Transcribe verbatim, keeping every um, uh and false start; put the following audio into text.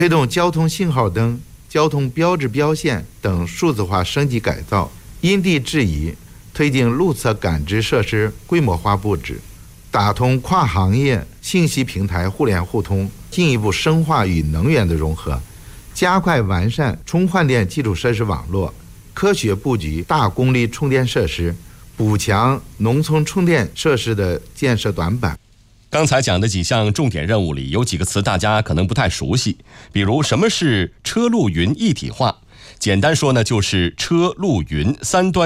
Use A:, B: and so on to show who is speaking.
A: 推动交通信号灯、交通标志标线等数字化升级改造，因地制宜推进路侧感知设施规模化布置，打通跨行业信息平台互联互通，进一步深化与能源的融合，加快完善充换电基础设施网络，科学布局大功率充电设施，补强农村充电设施的建设短板。
B: 刚才讲的几项重点任务里，有几个词大家可能不太熟悉，比如什么是车路云一体化？简单说呢，就是车路云三端